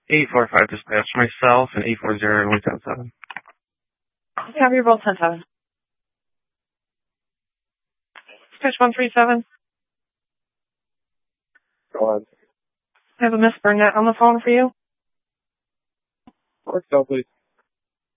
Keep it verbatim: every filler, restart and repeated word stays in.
eight four five dispatch, myself, and eight four zero one seven seven. Have your both ten seven. Dispatch one three seven. Go on. I have a Miss Burnett on the phone for you. Mark, so please.